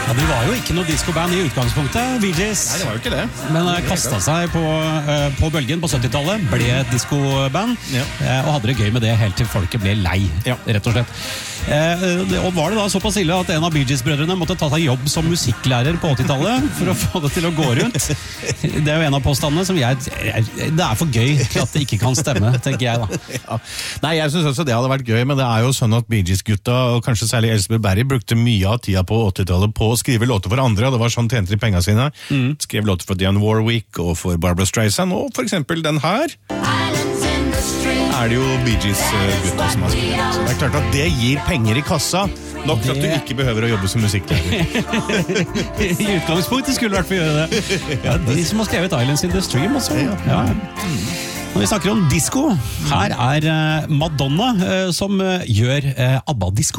Ja, de var jo ikke noe disco-band i utgangspunktet, Bee Gees. Nei, det var jo ikke det. Men kastet seg på bølgen på 70-tallet, ble et disco-band, og hadde det gøy med det helt til folket ble lei, rett og slett. Og var det da såpass ille at en av Bee Gees-brødrene måtte ta seg jobb som musikklærer på 80-tallet for å få det til å gå rundt? Det er jo en av påstandene som det er for gøy til at det ikke kan stemme, tenker jeg da. Ja. Nei, jeg synes også det hadde vært gøy, men det er jo sånn at Bee Gees-gutta, og kanskje særlig Elspeth Barry, brukte mye av tida på 80-tallet på å skrive låter for andre, og det var sånn tjente de pengene sine. Skrev låter for Dionne Warwick og for Barbra Streisand, og for eksempel den her er det jo Bee Gees-gutta som har skrevet. Så det er klart at det gir penger i kassa, nok for at du ikke behøver å jobbe som musikklærer. I utgangspunktet skulle du i hvert fall gjøre det. Ja, de som har skrevet Islands in the Stream også. Ja. Når vi snakker om disco, her er Madonna som gjør ABBA-disco.